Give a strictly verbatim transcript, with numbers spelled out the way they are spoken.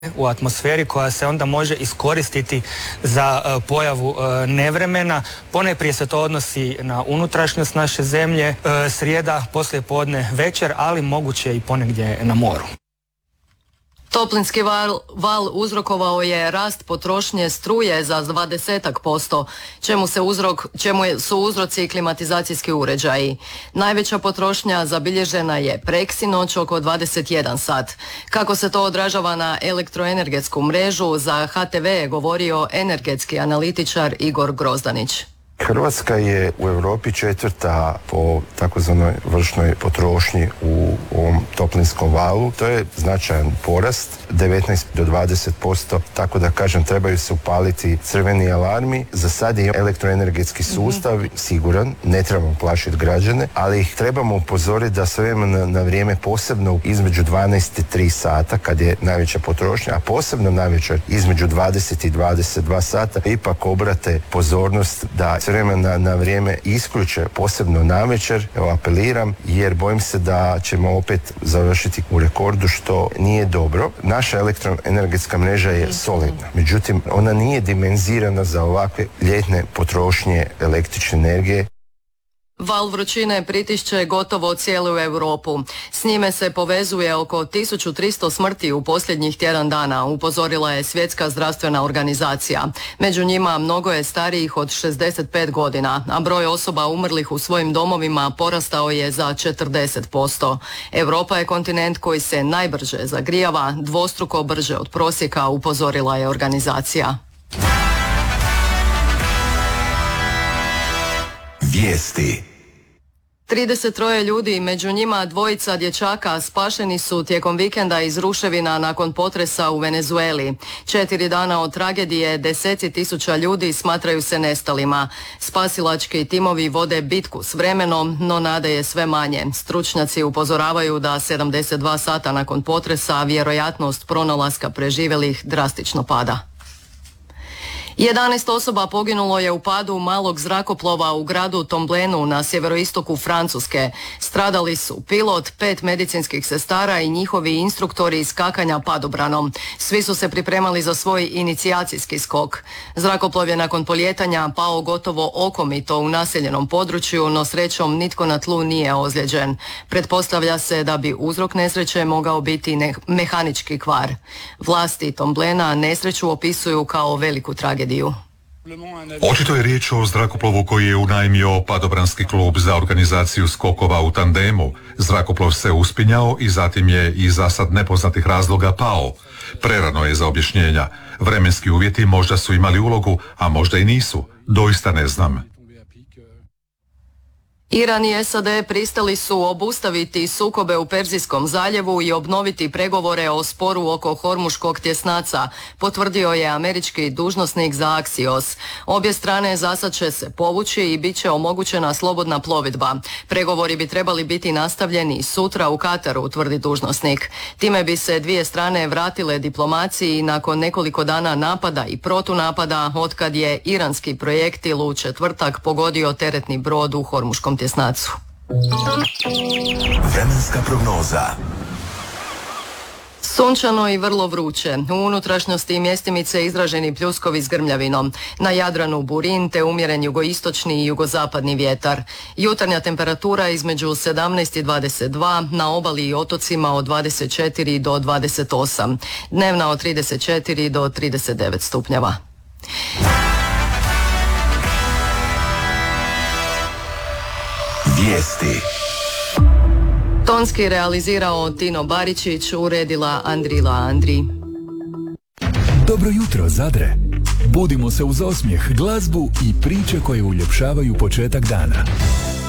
u atmosferi koja se onda može iskoristiti za uh, pojavu uh, nevremena. Ponajprije se to odnosi na unutrašnjost naše zemlje, uh, srijeda, poslijepodne, večer, ali moguće i ponegdje na moru. Toplinski val, val uzrokovao je rast potrošnje struje za dvadesetak posto, čemu, se uzrok, čemu su uzroci klimatizacijski uređaji. Najveća potrošnja zabilježena je preksinoć oko dvadeset jedan sat. Kako se to odražava na elektroenergetsku mrežu, za H T V je govorio energetski analitičar Igor Grozdanić. Hrvatska je u Europi četvrta po takozvanoj vršnoj potrošnji u ovom toplinskom valu. To je značajan porast, devetnaest do dvadeset posto, tako da kažem trebaju se upaliti crveni alarmi. Za sad je elektroenergetski sustav mm-hmm. siguran, ne trebamo plašiti građane, ali ih trebamo upozoriti da s vremena na vrijeme, posebno između dvanaest i tri sata kad je najveća potrošnja, a posebno najveća između dvadeset i dvadeset dva sata, ipak obrate pozornost da vremena na vrijeme isključe, posebno navečer. Evo, apeliram, jer bojim se da ćemo opet završiti u rekordu, što nije dobro. Naša elektroenergetska mreža je solidna, međutim ona nije dimenzirana za ovakve ljetne potrošnje električne energije. Val vrućine pritišće gotovo cijelu Europu. S njime se povezuje oko tisuću tristo smrti u posljednjih tjedan dana, upozorila je Svjetska zdravstvena organizacija. Među njima mnogo je starijih od šezdeset pet godina, a broj osoba umrlih u svojim domovima porastao je za četrdeset posto. Europa je kontinent koji se najbrže zagrijava, dvostruko brže od prosjeka, upozorila je organizacija. Vijesti. trideset tri ljudi, među njima dvojica dječaka, spašeni su tijekom vikenda iz ruševina nakon potresa u Venezueli. Četiri dana od tragedije deseci tisuća ljudi smatraju se nestalima. Spasilački timovi vode bitku s vremenom, no nade je sve manje. Stručnjaci upozoravaju da sedamdeset dva sata nakon potresa vjerojatnost pronalaska preživjelih drastično pada. jedanaest osoba poginulo je u padu malog zrakoplova u gradu Tomblenu na sjeveroistoku Francuske. Stradali su pilot, pet medicinskih sestara i njihovi instruktori skakanja padobranom. Svi su se pripremali za svoj inicijacijski skok. Zrakoplov je nakon polijetanja pao gotovo okomito u naseljenom području, no srećom nitko na tlu nije ozlijeđen. Pretpostavlja se da bi uzrok nesreće mogao biti ne- mehanički kvar. Vlasti Tomblena nesreću opisuju kao veliku tragediju. Očito je riječ o zrakoplovu koji je unajmio padobranski klub za organizaciju skokova u tandemu. Zrakoplov se uspinjao i zatim je iz zasad nepoznatih razloga pao. Prerano je za objašnjenja. Vremenski uvjeti možda su imali ulogu, a možda i nisu. Doista ne znam. Iran i S A D pristali su obustaviti sukobe u Perzijskom zaljevu i obnoviti pregovore o sporu oko Hormuškog tjesnaca, potvrdio je američki dužnosnik za Axios. Obje strane zasad će se povući i bit će omogućena slobodna plovidba. Pregovori bi trebali biti nastavljeni sutra u Kataru, tvrdi dužnosnik. Time bi se dvije strane vratile diplomaciji nakon nekoliko dana napada i protunapada otkad je iranski projektil u četvrtak pogodio teretni brod u Hormuškom tjesnacu. Vremenska prognoza. Sunčano i vrlo vruće. U unutrašnjosti mjestimice izraženi pljuskovi s grmljavinom. Na Jadranu burin te umjeren jugoistočni i jugozapadni vjetar. Jutarnja temperatura između sedamnaest i dvadeset dva, na obali i otocima od dvadeset četiri do dvadeset osam. Dnevna od trideset četiri do trideset devet stupnjeva. Vijesti. Tonski realizirao Tino Baričić, uredila Andrila Andri. Dobro jutro, Zadre. Budimo se uz osmijeh, glazbu i priče koje uljepšavaju početak dana.